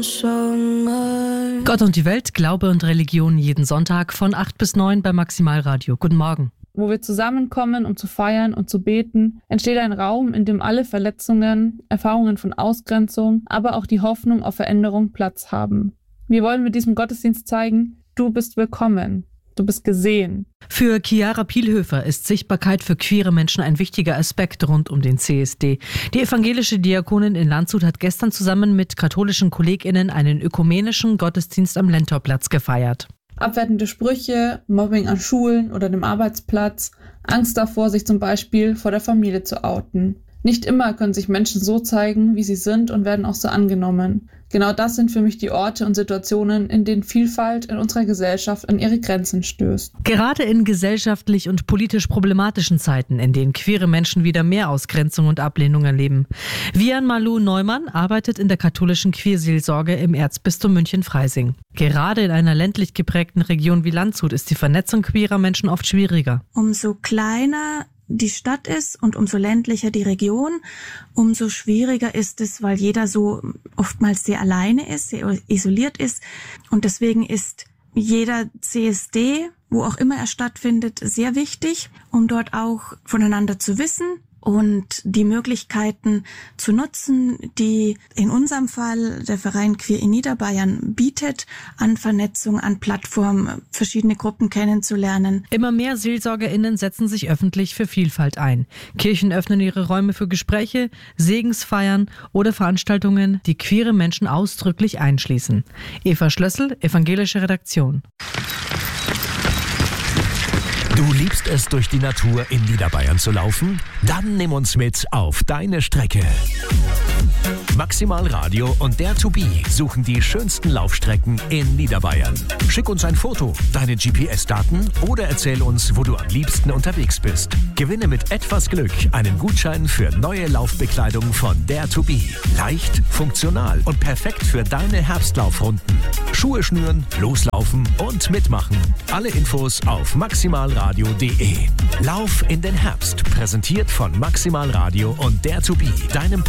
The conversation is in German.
Gott und die Welt, Glaube und Religion jeden Sonntag von 8 bis 9 bei Maximalradio. Guten Morgen. Wo wir zusammenkommen, um zu feiern und zu beten, entsteht ein Raum, in dem alle Verletzungen, Erfahrungen von Ausgrenzung, aber auch die Hoffnung auf Veränderung Platz haben. Wir wollen mit diesem Gottesdienst zeigen, du bist willkommen, du bist gesehen. Für Chiara Pielhöfer ist Sichtbarkeit für queere Menschen ein wichtiger Aspekt rund um den CSD. Die evangelische Diakonin in Landshut hat gestern zusammen mit katholischen KollegInnen einen ökumenischen Gottesdienst am Lentorplatz gefeiert. Abwertende Sprüche, Mobbing an Schulen oder dem Arbeitsplatz, Angst davor, sich zum Beispiel vor der Familie zu outen. Nicht immer können sich Menschen so zeigen, wie sie sind und werden auch so angenommen. Genau das sind für mich die Orte und Situationen, in denen Vielfalt in unserer Gesellschaft an ihre Grenzen stößt. Gerade in gesellschaftlich und politisch problematischen Zeiten, in denen queere Menschen wieder mehr Ausgrenzung und Ablehnung erleben. Vian Malou Neumann arbeitet in der katholischen Queerseelsorge im Erzbistum München-Freising. Gerade in einer ländlich geprägten Region wie Landshut ist die Vernetzung queerer Menschen oft schwieriger. Umso kleiner die Stadt ist und umso ländlicher die Region, umso schwieriger ist es, weil jeder so oftmals sehr alleine ist, sehr isoliert ist. Und deswegen ist jeder CSD, wo auch immer er stattfindet, sehr wichtig, um dort auch voneinander zu wissen und die Möglichkeiten zu nutzen, die in unserem Fall der Verein Queer in Niederbayern bietet, an Vernetzung, an Plattformen, verschiedene Gruppen kennenzulernen. Immer mehr SeelsorgerInnen setzen sich öffentlich für Vielfalt ein. Kirchen öffnen ihre Räume für Gespräche, Segensfeiern oder Veranstaltungen, die queere Menschen ausdrücklich einschließen. Eva Schlössel, evangelische Redaktion. Du liebst es, durch die Natur in Niederbayern zu laufen? Dann nimm uns mit auf deine Strecke. Maximalradio und der To-Be suchen die schönsten Laufstrecken in Niederbayern. Schick uns ein Foto, deine GPS-Daten oder erzähl uns, wo du am liebsten unterwegs bist. Gewinne mit etwas Glück einen Gutschein für neue Laufbekleidung von der To-Be. Leicht, funktional und perfekt für deine Herbstlaufrunden. Schuhe schnüren, loslaufen und mitmachen. Alle Infos auf maximalradio.de. Lauf in den Herbst, präsentiert von Maximalradio und der To-Be, deinem